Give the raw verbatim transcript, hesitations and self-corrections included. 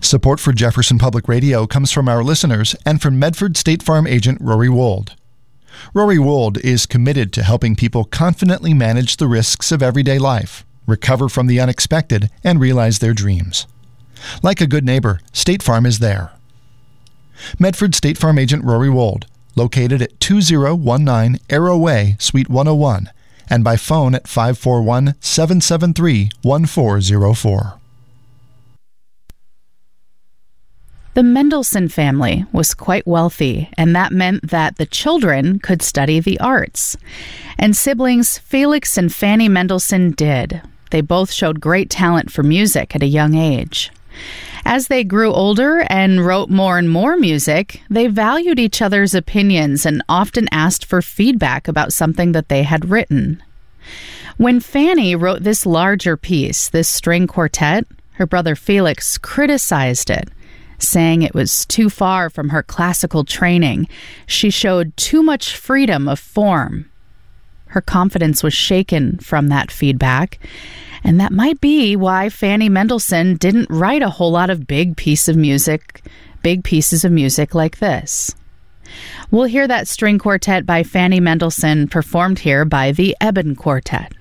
Support for Jefferson Public Radio comes from our listeners and from Medford State Farm agent Rory Wold. Rory Wold is committed to helping people confidently manage the risks of everyday life, recover from the unexpected, and realize their dreams. Like a good neighbor, State Farm is there. Medford State Farm agent Rory Wold, located at two oh one nine Arrow Way, Suite one oh one, and by phone at five four one, seven seven three, one four zero four. The Mendelssohn family was quite wealthy, and that meant that the children could study the arts. And siblings Felix and Fanny Mendelssohn did. They both showed great talent for music at a young age. As they grew older and wrote more and more music, they valued each other's opinions and often asked for feedback about something that they had written. When Fanny wrote this larger piece, this string quartet, her brother Felix criticized it, saying it was too far from her classical training. She showed too much freedom of form. Her confidence was shaken from that feedback, and that might be why Fanny Mendelssohn didn't write a whole lot of big piece of music, big pieces of music like this. We'll hear that string quartet by Fanny Mendelssohn performed here by the Eben Quartet.